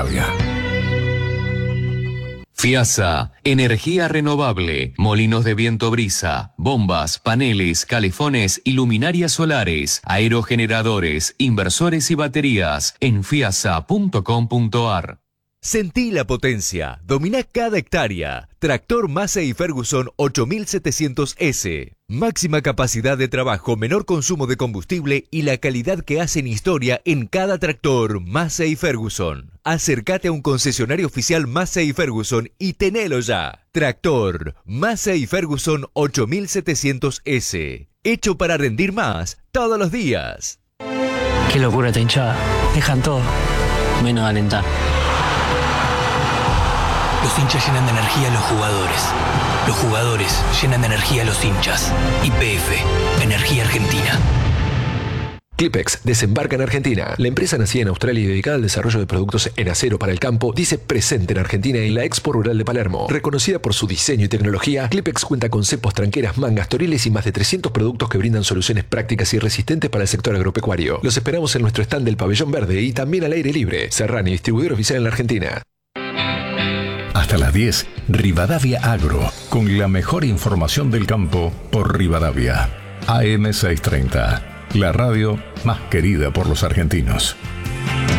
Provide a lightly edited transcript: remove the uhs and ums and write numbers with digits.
Rivadavia. FIASA, energía renovable, molinos de viento brisa, bombas, paneles, calefones y luminarias solares, aerogeneradores, inversores y baterías en fiasa.com.ar. Sentí la potencia, domina cada hectárea. Tractor Massey Ferguson 8700S. Máxima capacidad de trabajo, menor consumo de combustible y la calidad que hacen historia en cada tractor Massey Ferguson. Acércate a un concesionario oficial Massey Ferguson y tenelo ya. Tractor Massey Ferguson 8700S. Hecho para rendir más todos los días. Qué locura esta hinchada. Dejan todo, menos alentar. Los hinchas llenan de energía a los jugadores. Los jugadores llenan de energía a los hinchas. YPF, Energía Argentina. Clipex desembarca en Argentina. La empresa nacida en Australia y dedicada al desarrollo de productos en acero para el campo, dice presente en Argentina en la Expo Rural de Palermo. Reconocida por su diseño y tecnología, Clipex cuenta con cepos, tranqueras, mangas, toriles y más de 300 productos que brindan soluciones prácticas y resistentes para el sector agropecuario. Los esperamos en nuestro stand del Pabellón Verde y también al aire libre. Serrani, distribuidor oficial en la Argentina. Hasta las 10, Rivadavia Agro, con la mejor información del campo por Rivadavia. AM 630, la radio más querida por los argentinos.